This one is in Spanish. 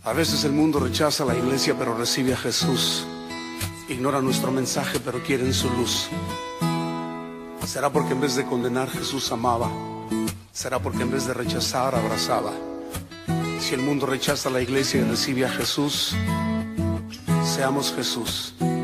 A veces el mundo rechaza a la iglesia pero recibe a Jesús. Ignora nuestro mensaje pero quieren su luz. ¿Será porque en vez de condenar Jesús amaba? ¿Será porque en vez de rechazar abrazaba? Si el mundo rechaza a la iglesia y recibe a Jesús, seamos Jesús.